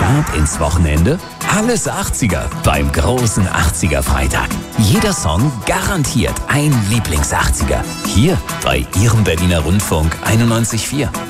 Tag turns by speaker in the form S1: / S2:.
S1: Start ins Wochenende? Alles 80er beim großen 80er Freitag. Jeder Song garantiert ein Lieblings-80er. Hier bei Ihrem Berliner Rundfunk 91.4.